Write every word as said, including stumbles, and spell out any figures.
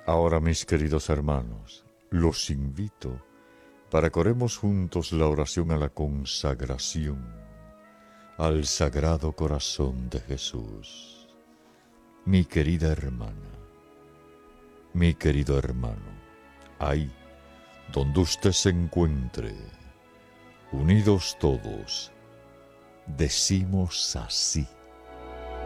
Ahora, mis queridos hermanos, los invito para que oremos juntos la oración a la consagración al Sagrado Corazón de Jesús. Mi querida hermana, mi querido hermano, ahí donde usted se encuentre, unidos todos, decimos así: